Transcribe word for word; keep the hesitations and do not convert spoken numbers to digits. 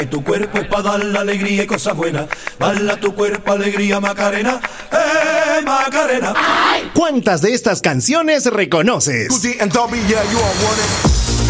Tu cuerpo es para dar la alegría y cosas buenas. Bala tu cuerpo, alegría, Macarena. ¡Eh, Macarena! ¿Cuántas de estas canciones reconoces? Tutti and Dobby, yeah, you all want it.